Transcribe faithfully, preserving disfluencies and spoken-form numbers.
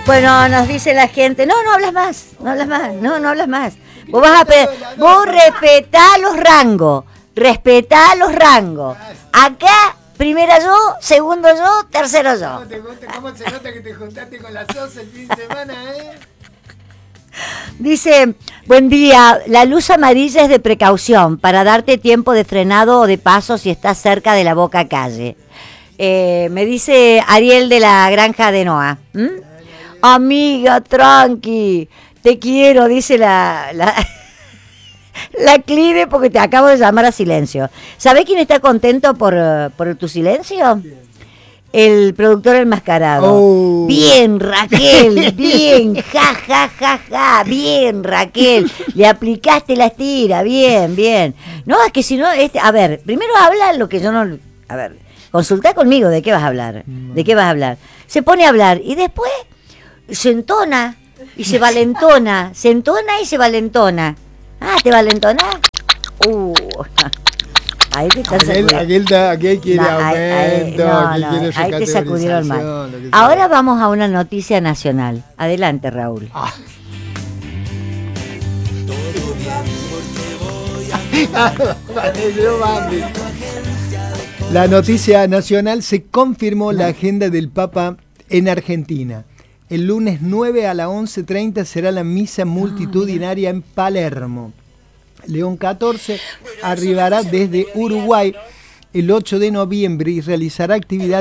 Bueno, nos dice la gente, no, no hablas más, no hablas más, no, no hablas más. Vos vas a pe- vos respetá los rangos, respetá los rangos. Acá, primero yo, segundo yo, tercero yo. ¿Cómo, te, ¿Cómo se nota que te juntaste con la Sosa el fin de semana, eh? Dice, buen día, la luz amarilla es de precaución, para darte tiempo de frenado o de paso si estás cerca de la Boca Calle. Eh, me dice Ariel de la Granja de Noa. ¿Mm? Amiga, tranqui, te quiero, dice la, la, la Clide, porque te acabo de llamar a silencio. ¿Sabés quién está contento por, por tu silencio? El productor enmascarado. Oh. Bien, Raquel, bien, ja, ja, ja, ja, bien, Raquel. Le aplicaste la estira, bien, bien. No, es que si no, este, a ver, primero habla lo que yo no... A ver, consultá conmigo de qué vas a hablar, de qué vas a hablar. Se pone a hablar y después se entona y se valentona, se entona y se valentona. Ah, ¿te valentona? Uh... Ahí te estás aquel, aquel, aquel quiere no, aumento, no, aquel no, quiere su ahí te sacudieron mal. que Ahora sea. Vamos a una noticia nacional. Adelante, Raúl. Ah. La noticia nacional: se confirmó la agenda del Papa en Argentina. El lunes nueve a las once treinta será la misa multitudinaria en Palermo. León catorce arribará desde Uruguay el ocho de noviembre y realizará actividades